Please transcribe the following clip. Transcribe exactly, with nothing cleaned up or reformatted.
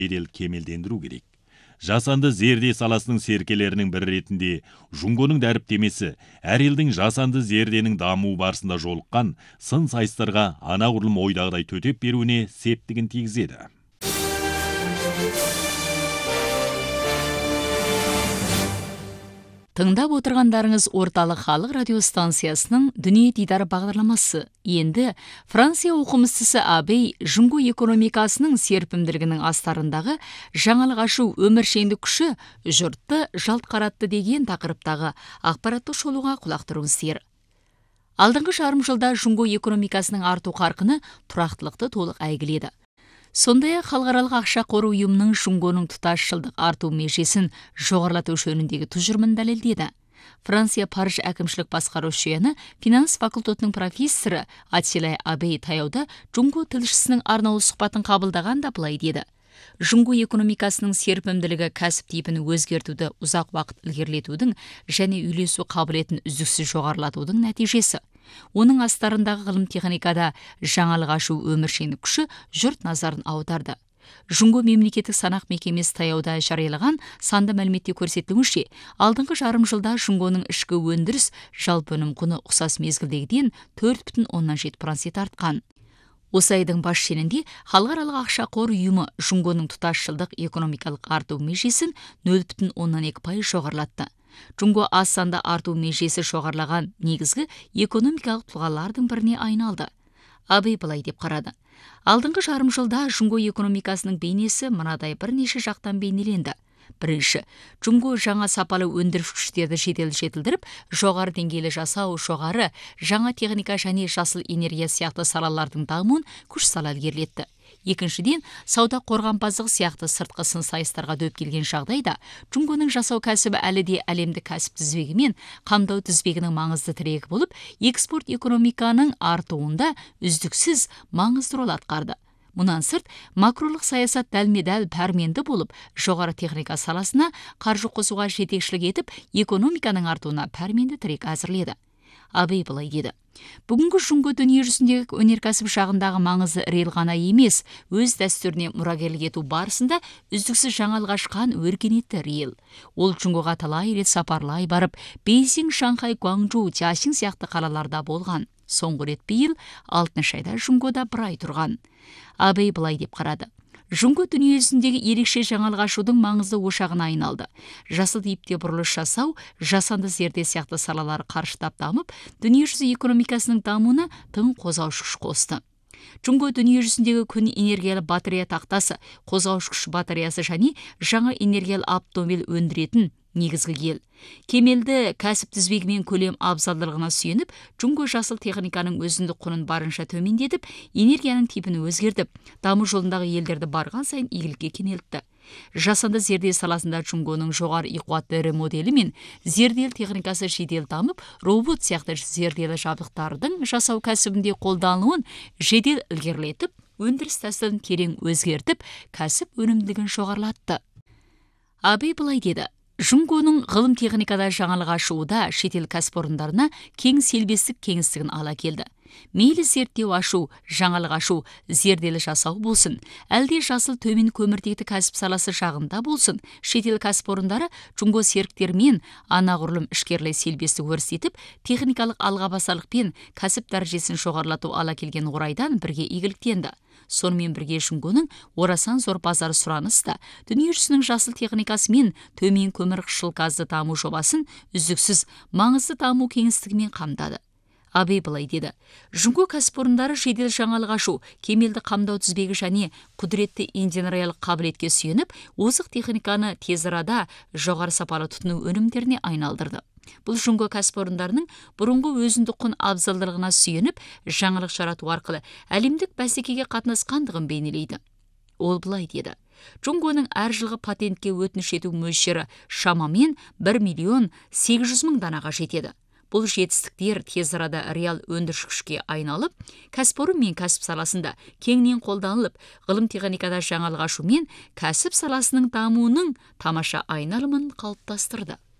жедел кемелдендіру керек. Жасанды зерде саласының серкелерінің бірі ретінде Жунгоның дәріптемесі әр елдің жасанды зерденің дамуы барысында жолыққан сын сайыстарға анағұрлым ойдағыдай төтеп беруіне септігін тигізеді. Тыңдап отырғандарыңыз орталық халық радиостанциясының дүние дидары бағдарламасы. Енді Франция оқымыстысы Абей Жунго экономикасының серпімділігінің астарындағы жаңалық ашу өміршеңдік күші жұртты жалт қаратты деген тақырыптағы ақпараттық шолуға құлақ тұрыңыздар. Алдыңғы жарым жылда Жунго экономикасының арту қарқыны тұрақтылықты толық әйгіледі. Сондай-ақ халықаралық ақша қоры ұйымының Жунгоның тұтас жылдық арту межесін жоғарылату жөніндегі тұжырымын дәлелдеді. Франция Париж әкімшілік басқару жүйені финанс факультетінің профессоры Атилай Абей таяуда Жунго тілшісінің арнаулы сұхбатын қабылдағанда былай деді. Жунго экономикасының серпімділігі кәсіп типін өзгертуді ұзақ уақыт ілгерілетудің және үйлесу қабілетін үздіксіз жоғарылатудың нәтижесі. Оның астарындағы ғылым техникада жаңалық ашу өміршеңдік күші жұрт назарын аударды. Жунго мемлекеттік санақ мекемесі таяуда жариялаған санды мәліметте көрсетілуінше, алдыңғы жарым жылда Жунгоның ішкі өндіріс жалпы өнім құны ұқсас мезгілдегіден төрт бүтін оннан жеті процент артқан. Осы айдың бас шенінде халықаралық ақша қор ұйымы Жунгоның тұтас жылдық экономикалық арту межесін нөл бүтін оннан екі пайыз жоғарылатты. Жунго аз санда арту межесі жоғарылаған негізгі экономикалық тұлғалардың біріне айналды. Абей былай деп қарады. Алдыңғы жарым жылда Жунго экономикасының бейнесі мынадай бірнеше жақтан бейнеленді. Бірінші, Жунго жаңа сапалы өндіріс күштерді жедел жетілдіріп, жоғары деңгейлі жасау, жоғары, жаңа техника және жасыл энергия сияқты салалардың дамуын күш сала ілгерілетті. Екіншіден, сауда қорғанпаздығы сияқты сыртқы сын сайыстарға дөп келген жағдайда, Жунгоның жасау кәсібі әлі де әлемдік кәсіп тізбегі мен қамдау тізбегінің маңызды тірегі болып, экспорт экономиканың артуында үздіксіз маңызды рөл атқарды. Мұнан сырт, макролық саясат дәлме-дәл пәрменді болып, жоғары техника саласына қаржы қосуға жетекшілік етіп, экономиканың артуына пәрменді тірек әзірледі. Абей былай деді. Бүгінгі Жунго дүние жүзіндегі өнеркәсіп жағындағы маңызы рел ғана емес, өз дәстүріне мұрагерлік ету барысында үздіксіз жаңалық ашқан өркениетті рел. Ол Жунгоға талай рет сапарлай барып, Бейжің, Шанхай, Гуанчжоу, Чашин сияқты қалаларда болған. Соңғы рет биыл алтыншы айда Жунгода бір ай тұрған. Абей былай деп қарады. Жунго дүниежүзіндегі ерекше жаңалық ашудың маңызды ошағына айналды. Жасыл типте бұрылыс жасау, жасанды зерде сияқты салалары қарыштап дамып, дүниежүзі экономикасының дамуына тың қозғаушы күш қосты. Жунго дүниежүзіндегі күн энергиялы батарея тақтасы, қозғаушы күш батареясы және жаңа энергиялы автомобиль өндіретін негізгі ел. Кемелді кәсіп тізбегімен көлем абзалдылығына сүйеніп, Жунго жасыл техниканың өзіндік құнын барынша төмендетіп, энергияның типін өзгертіп, даму жолындағы елдерді барған сайын игілікке кенелтті. Жасанды зерде саласында Жунгоның жоғары қуатты ірі моделі мен зерделі техникасы жедел дамып, робот сияқты зерделі жабдықтардың жасау кәсібінде қолданылуын жедел ілгерілетіп, өндіріс тәсілін терең өзгертіп, кәсіп өнімділігін жоғарылатты. Абей былай деді. Жунгоның ғылым техникада жаңалық ашуында шетел кәсіпорындарына кең селбестік кеңістігін ала келді. Мейлі зерттеу ашу, жаңалық ашу, зерделі жасау болсын, әлде жасыл төмен көміртекті кәсіп саласы жағында болсын, шетел кәсіпорындары Жунго серіктермен анағұрлым ішкерлі селбестік өрістетіп, техникалық алғабасарлықпен кәсіп дәрежесін жоғарылату ала келген орайдан бірге игіліктенді. Сонымен бірге Жунгоның орасан зор базар сұраныста, дүниежүзінің жасыл техникасы мен төмен көмір қышқыл газды даму жобасын үздіксіз маңызды даму кеңістігімен қамтады. Абей былай деді. Жунго кәсіпорындары жедел жаңалық ашу, кемелді қамдау тізбегі және құдіретті инженериялық қабілетке сүйеніп, озық техниканы тез арада жоғары сапалы тұтыну өнімдеріне айналдырды. Бұл Жунго кәсіпорындарының бұрынғы өзіндік құн абзалдылығына сүйеніп, жаңалық жарату арқылы әлемдік бәсекеге қатынасқандығын бейнелейді. Ол былай деді. Жунгоның әр жылғы патентке өтініш ету мөлшері шамамен бір миллион сегіз жүз мың данаға жетеді. Бұл жетістіктер тез арада реал өндіріш күшке айналып, кәсіпорын мен кәсіп саласында кеңінен қолданылып, ғылым техникада жаңалық ашу мен кәсіп саласының дамуының тамаша айналымын қалыптастырды.